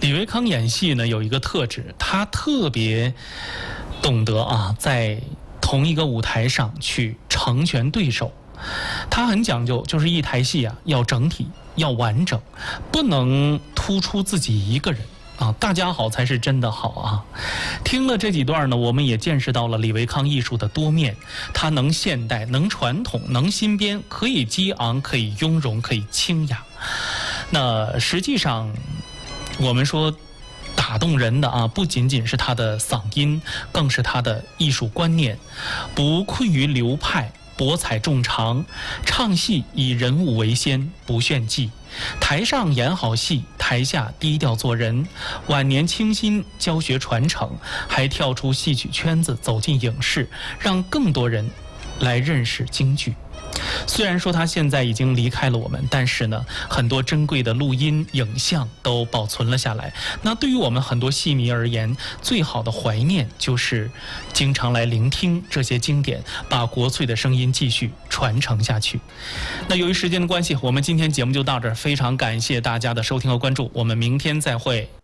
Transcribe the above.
李维康演戏呢有一个特质，他特别懂得在同一个舞台上去成全对手。他很讲究，就是一台戏要整体，要完整，不能突出自己一个人。大家好才是真的好啊！听了这几段呢，我们也见识到了李维康艺术的多面，他能现代，能传统，能新编，可以激昂，可以雍容，可以清雅。那实际上，我们说打动人的不仅仅是他的嗓音，更是他的艺术观念，不困于流派，博采众长，唱戏以人物为先，不炫技。台上演好戏，台下低调做人，晚年倾心教学传承，还跳出戏曲圈子走进影视，让更多人来认识京剧。虽然说他现在已经离开了我们，但是呢，很多珍贵的录音影像都保存了下来。那对于我们很多戏迷而言，最好的怀念就是经常来聆听这些经典，把国粹的声音继续传承下去。那由于时间的关系，我们今天节目就到这儿，非常感谢大家的收听和关注，我们明天再会。